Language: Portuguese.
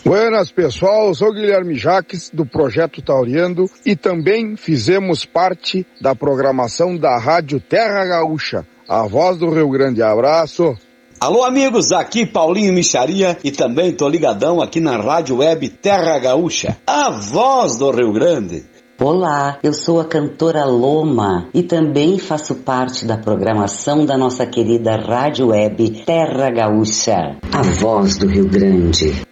Buenas, pessoal, eu sou o Guilherme Jaques, do Projeto Tauriando, e também fizemos parte da programação da Rádio Terra Gaúcha, a voz do Rio Grande. Abraço! Alô, amigos, aqui Paulinho Micharia, e também tô ligadão aqui na Rádio Web Terra Gaúcha, a voz do Rio Grande. Olá, eu sou a cantora Loma e também faço parte da programação da nossa querida Rádio Web Terra Gaúcha, a voz do Rio Grande.